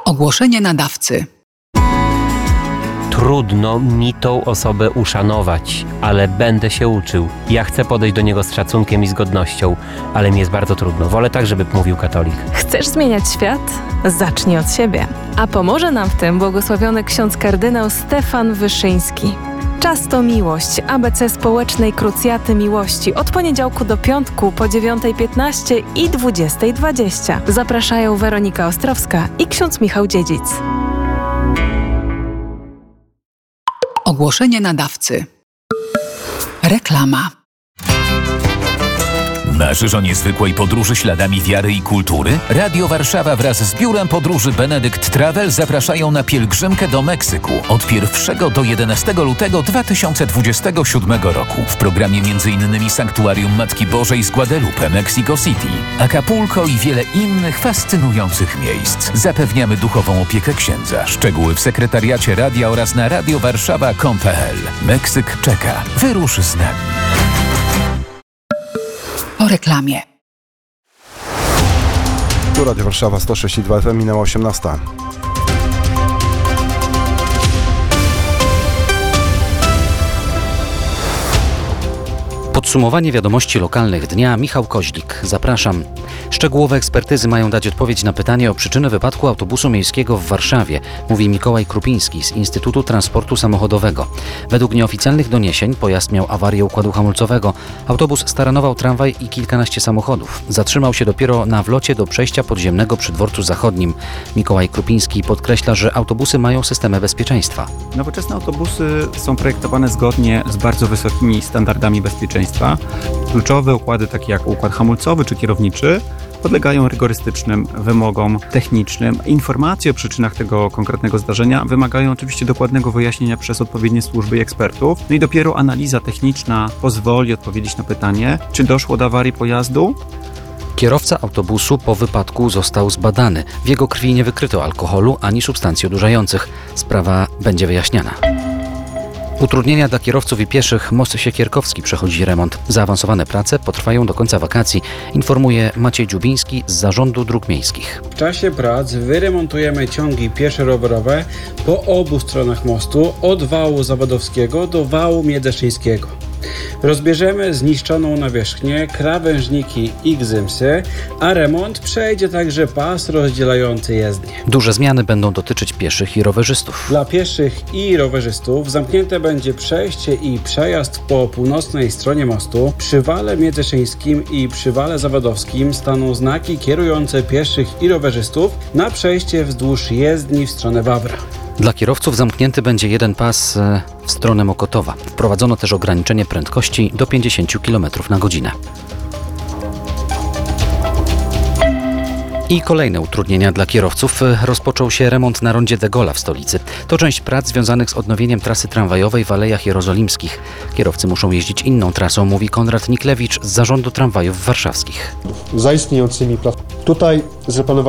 Ogłoszenie nadawcy. Trudno mi tą osobę uszanować, ale będę się uczył. Ja chcę podejść do niego z szacunkiem i z godnością, ale mi jest bardzo trudno. Wolę tak, żeby mówił katolik. Chcesz zmieniać świat? Zacznij od siebie. A pomoże nam w tym błogosławiony ksiądz kardynał Stefan Wyszyński. Czas to miłość. ABC Społecznej Krucjaty Miłości. Od poniedziałku do piątku po 9:15 i 20:20. Zapraszają Weronika Ostrowska i ksiądz Michał Dziedzic. Ogłoszenie nadawcy. Reklama. Marzysz o niezwykłej podróży śladami wiary i kultury? Radio Warszawa wraz z biurem podróży Benedict Travel zapraszają na pielgrzymkę do Meksyku od 1 do 11 lutego 2027 roku. W programie m.in. Sanktuarium Matki Bożej z Guadalupe, Mexico City, Acapulco i wiele innych fascynujących miejsc. Zapewniamy duchową opiekę księdza. Szczegóły w sekretariacie radia oraz na radiowarszawa.com.pl. Meksyk czeka. Wyrusz z nami. Po reklamie. Tu Radio Warszawa 106,2 FM, minęła 18. Podsumowanie wiadomości lokalnych dnia. Michał Koźlik. Zapraszam. Szczegółowe ekspertyzy mają dać odpowiedź na pytanie o przyczynę wypadku autobusu miejskiego w Warszawie, mówi Mikołaj Krupiński z Instytutu Transportu Samochodowego. Według nieoficjalnych doniesień pojazd miał awarię układu hamulcowego. Autobus staranował tramwaj i kilkanaście samochodów. Zatrzymał się dopiero na wlocie do przejścia podziemnego przy dworcu zachodnim. Mikołaj Krupiński podkreśla, że autobusy mają systemy bezpieczeństwa. Nowoczesne autobusy są projektowane zgodnie z bardzo wysokimi standardami bezpieczeństwa. Kluczowe układy takie jak układ hamulcowy czy kierowniczy podlegają rygorystycznym wymogom technicznym. Informacje o przyczynach tego konkretnego zdarzenia wymagają oczywiście dokładnego wyjaśnienia przez odpowiednie służby i ekspertów. No i dopiero analiza techniczna pozwoli odpowiedzieć na pytanie, czy doszło do awarii pojazdu. Kierowca autobusu po wypadku został zbadany. W jego krwi nie wykryto alkoholu ani substancji odurzających. Sprawa będzie wyjaśniana. Utrudnienia dla kierowców i pieszych. Most Siekierkowski przechodzi remont. Zaawansowane prace potrwają do końca wakacji, informuje Maciej Dziubiński z Zarządu Dróg Miejskich. W czasie prac wyremontujemy ciągi piesze-rowerowe po obu stronach mostu, od wału Zawodowskiego do wału Miedzeszyńskiego. Rozbierzemy zniszczoną nawierzchnię, krawężniki i gzymsy, a remont przejdzie także pas rozdzielający jezdnię. Duże zmiany będą dotyczyć pieszych i rowerzystów. Dla pieszych i rowerzystów zamknięte będzie przejście i przejazd po północnej stronie mostu. Przy wale Miedzeszyńskim i przy wale Zawodowskim staną znaki kierujące pieszych i rowerzystów na przejście wzdłuż jezdni w stronę Wawra. Dla kierowców zamknięty będzie jeden pas w stronę Mokotowa. Wprowadzono też ograniczenie prędkości do 50 km na godzinę. I kolejne utrudnienia dla kierowców. Rozpoczął się remont na rondzie de Gaulle'a w stolicy. To część prac związanych z odnowieniem trasy tramwajowej w Alejach Jerozolimskich. Kierowcy muszą jeździć inną trasą, mówi Konrad Niklewicz z Zarządu Tramwajów Warszawskich. Za istniejącymi tutaj zaplanowaliśmy